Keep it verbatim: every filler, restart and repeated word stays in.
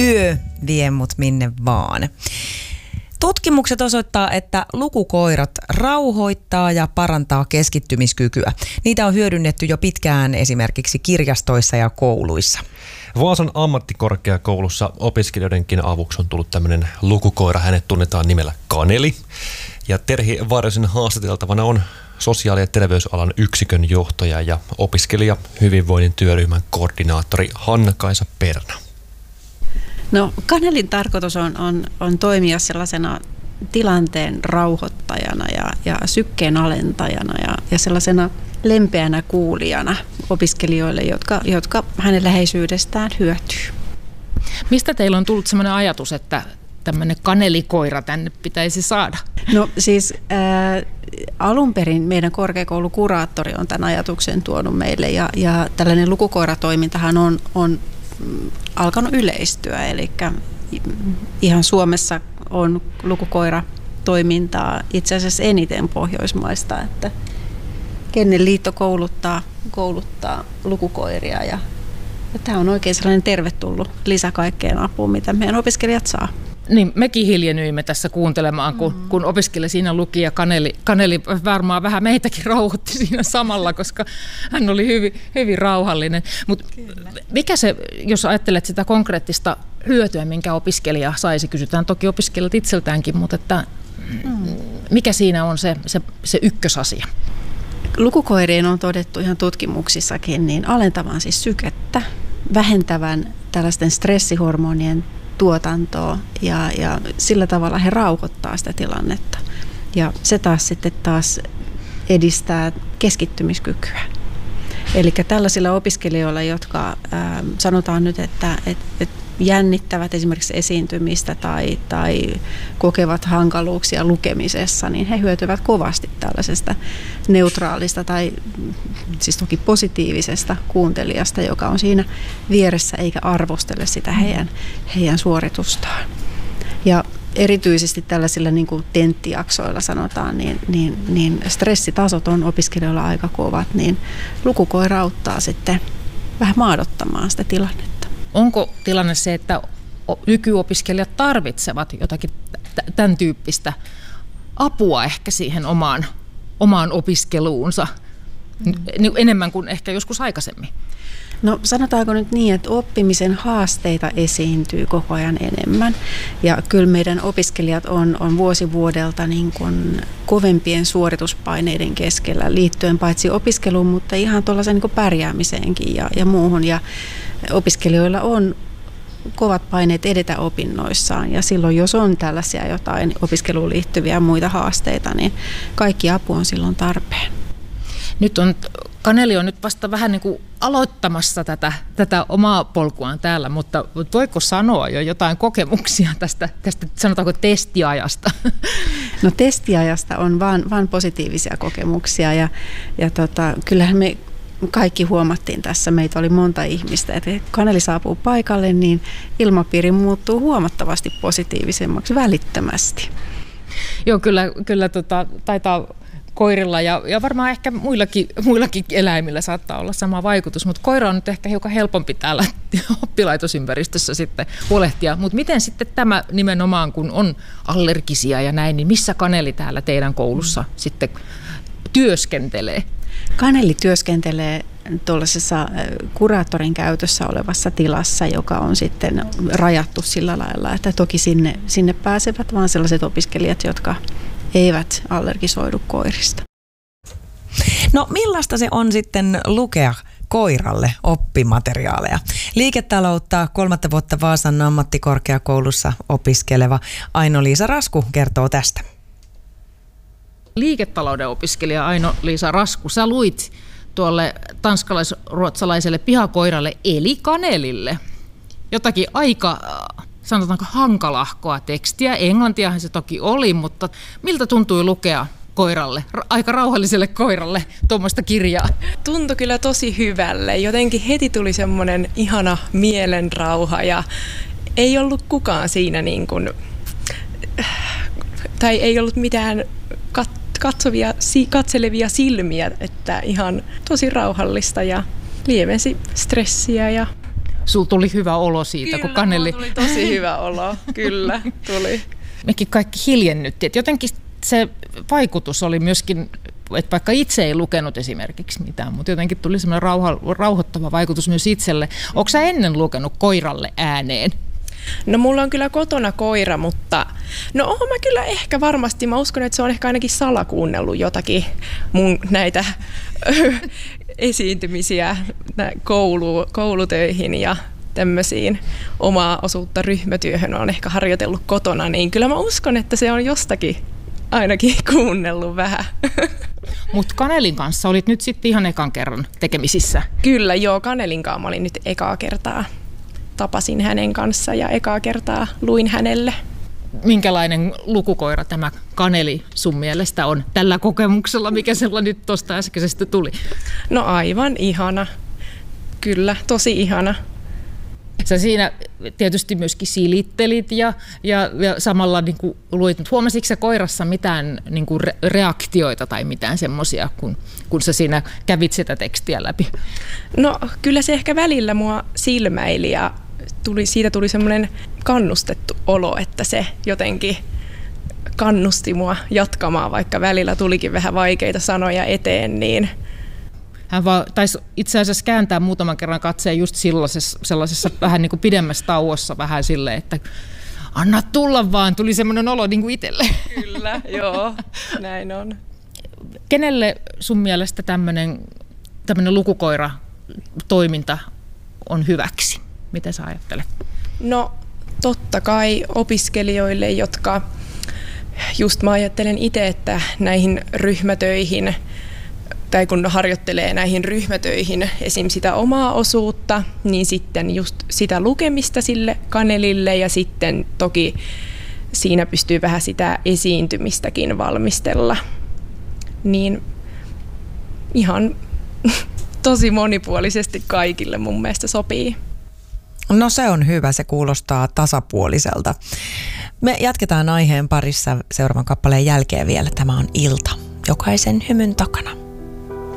Yö vie mut minne vaan. Tutkimukset osoittaa, että lukukoirat rauhoittaa ja parantaa keskittymiskykyä. Niitä on hyödynnetty jo pitkään esimerkiksi kirjastoissa ja kouluissa. Vaasan ammattikorkeakoulussa opiskelijoidenkin avuksi on tullut tämmöinen lukukoira. Hänet tunnetaan nimellä Kaneli. Ja Terhi Varjosen haastateltavana on sosiaali- ja terveysalan yksikön johtaja ja opiskelija hyvinvoinnin työryhmän koordinaattori Hanna-Kaisa Perna. No, Kanelin tarkoitus on, on, on toimia sellaisena tilanteen rauhoittajana ja, ja sykkeen alentajana ja, ja sellaisena lempeänä kuulijana opiskelijoille, jotka, jotka hänen läheisyydestään hyötyy. Mistä teillä on tullut sellainen ajatus, että tämmöinen kanelikoira tänne pitäisi saada? No siis ää, alun perin meidän korkeakoulukuraattori on tämän ajatuksen tuonut meille ja, ja tällainen lukukoiratoimintahan on, on alkanut yleistyä, eli ihan Suomessa on lukukoiratoimintaa itse asiassa eniten Pohjoismaista, että Kennelliitto kouluttaa, kouluttaa lukukoiria ja, ja tämä on oikein sellainen tervetullut lisä kaikkeen apuun, mitä meidän opiskelijat saa. Niin, mekin hiljenyimme tässä kuuntelemaan, kun, mm. kun opiskelija siinä luki ja Kaneli, Kaneli varmaan vähän meitäkin rauhoitti siinä samalla, koska hän oli hyvin, hyvin rauhallinen. Mutta mikä se, jos ajattelet sitä konkreettista hyötyä, minkä opiskelija saisi, kysytään toki opiskelijat itseltäänkin, mutta että, mm. mikä siinä on se, se, se ykkösasia? Lukukoirien on todettu ihan tutkimuksissakin niin alentavan siis sykettä, vähentävän tällaisten stressihormonien tuotantoa ja, ja sillä tavalla he rauhoittaa sitä tilannetta. Ja se taas sitten taas edistää keskittymiskykyä. Eli tällaisilla opiskelijoilla, jotka ää, sanotaan nyt, että et, et jännittävät esimerkiksi esiintymistä tai, tai kokevat hankaluuksia lukemisessa, niin he hyötyvät kovasti tällaisesta neutraalista tai siis toki positiivisesta kuuntelijasta, joka on siinä vieressä eikä arvostele sitä heidän, heidän suoritustaan. Ja erityisesti tällaisilla niin kuin tenttijaksoilla sanotaan, niin, niin, niin stressitasot on opiskelijoilla aika kovat, niin lukukoira auttaa sitten vähän maadottamaan sitä tilannetta. Onko tilanne se, että nykyopiskelijat tarvitsevat jotakin tämän tyyppistä apua ehkä siihen omaan, omaan opiskeluunsa mm. enemmän kuin ehkä joskus aikaisemmin? No sanotaanko nyt niin, että oppimisen haasteita esiintyy koko ajan enemmän ja kyllä meidän opiskelijat on, on vuosi vuodelta niin kuin kovempien suorituspaineiden keskellä liittyen paitsi opiskeluun, mutta ihan tuollaisen niin kuin pärjäämiseenkin ja, ja muuhun ja opiskelijoilla on kovat paineet edetä opinnoissaan ja silloin jos on tällaisia jotain opiskeluun liittyviä muita haasteita, niin kaikki apu on silloin tarpeen. Nyt on, Kaneli on nyt vasta vähän niin kuin aloittamassa tätä, tätä omaa polkuaan täällä, mutta voiko sanoa jo jotain kokemuksia tästä, tästä sanotaanko testiajasta? No testiajasta on vaan, vaan positiivisia kokemuksia ja, ja tota, kyllähän me kaikki huomattiin tässä, meitä oli monta ihmistä, että Kaneli saapuu paikalle, niin ilmapiiri muuttuu huomattavasti positiivisemmaksi välittömästi. Joo, kyllä, kyllä tota, taitaa koirilla ja, ja varmaan ehkä muillakin, muillakin eläimillä saattaa olla sama vaikutus, mutta koira on nyt ehkä hiukan helpompi täällä oppilaitosympäristössä sitten huolehtia. Mutta miten sitten tämä nimenomaan, kun on allergisia ja näin, niin missä Kaneli täällä teidän koulussa mm. sitten työskentelee? Kaneli työskentelee tuollaisessa kuraattorin käytössä olevassa tilassa, joka on sitten rajattu sillä lailla, että toki sinne, sinne pääsevät vain sellaiset opiskelijat, jotka eivät allergisoidu koirista. No millaista se on sitten lukea koiralle oppimateriaaleja? Liiketaloutta kolmatta vuotta Vaasan ammattikorkeakoulussa opiskeleva Aino-Liisa Rasku kertoo tästä. Liiketalouden opiskelija Aino-Liisa Rasku, sä luit tuolle tanskalais-ruotsalaiselle pihakoiralle eli Kanelille jotakin aika, sanotaanko hankalahkoa tekstiä. Englantiahan se toki oli, mutta miltä tuntui lukea koiralle, aika rauhalliselle koiralle tuommoista kirjaa? Tuntui kyllä tosi hyvälle. Jotenkin heti tuli semmoinen ihana mielenrauha ja ei ollut kukaan siinä niin kuin, tai ei ollut mitään kat- katsovia, katselevia silmiä, että ihan tosi rauhallista ja lievensi stressiä. Ja Sulla tuli hyvä olo siitä, kyllä, kun Kaneli... Kyllä, tuli tosi hyvä olo. Kyllä, tuli. Mekin kaikki hiljennyttiin. Et jotenkin se vaikutus oli myöskin, että vaikka itse ei lukenut esimerkiksi mitään, mutta jotenkin tuli semmoinen rauha, rauhoittava vaikutus myös itselle. Oletko sä ennen lukenut koiralle ääneen? No mulla on kyllä kotona koira, mutta no oon mä kyllä ehkä varmasti, mä uskon, että se on ehkä ainakin salakuunnellut jotakin mun näitä esiintymisiä koulu, koulutöihin ja tämmöisiin omaa osuutta ryhmätyöhön on ehkä harjoitellut kotona, niin kyllä mä uskon, että se on jostakin ainakin kuunnellut vähän. Mutta Kanelin kanssa olit nyt sitten ihan ekan kerran tekemisissä. Kyllä, joo, Kanelin kanssa mä olin nyt ekaa kertaa. Tapasin hänen kanssa ja ekaa kertaa luin hänelle. Minkälainen lukukoira tämä Kaneli sun mielestä on tällä kokemuksella, mikä sellainen nyt tuosta äskeisestä tuli? No aivan ihana. Kyllä, tosi ihana. Sä siinä tietysti myöskin silittelit ja, ja, ja samalla niin kuin luit, mutta huomasitko sä koirassa mitään niin kuin re- reaktioita tai mitään semmoisia, kun, kun sä siinä kävit sitä tekstiä läpi? No kyllä se ehkä välillä mua silmäili ja tuli, siitä tuli semmoinen kannustettu olo, että se jotenkin kannusti mua jatkamaan, vaikka välillä tulikin vähän vaikeita sanoja eteen, niin hän vaan taisi itse asiassa kääntää muutaman kerran katseen just sellaisessa, sellaisessa vähän niin kuin pidemmässä tauossa vähän silleen, että anna tulla vaan, tuli semmoinen olo niin kuin itselle. Kyllä, joo, näin on. Kenelle sun mielestä tämmöinen, tämmöinen lukukoira-toiminta on hyväksi? Miten sä ajattelet? No totta kai opiskelijoille, jotka just mä ajattelen itse, että näihin ryhmätöihin tai kun harjoittelee näihin ryhmätöihin esim. Sitä omaa osuutta, niin sitten just sitä lukemista sille Kanelille ja sitten toki siinä pystyy vähän sitä esiintymistäkin valmistella. Niin ihan tosi monipuolisesti kaikille mun mielestä sopii. No se on hyvä, se kuulostaa tasapuoliselta. Me jatketaan aiheen parissa seuraavan kappaleen jälkeen vielä. Tämä on Ilta, jokaisen hymyn takana.